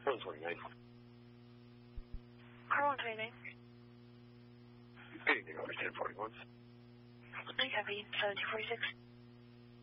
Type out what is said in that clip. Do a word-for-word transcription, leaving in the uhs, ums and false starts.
one twenty-nine. Car one twenty-nine. Anything over ten forty-one. I copy, seventeen forty-six.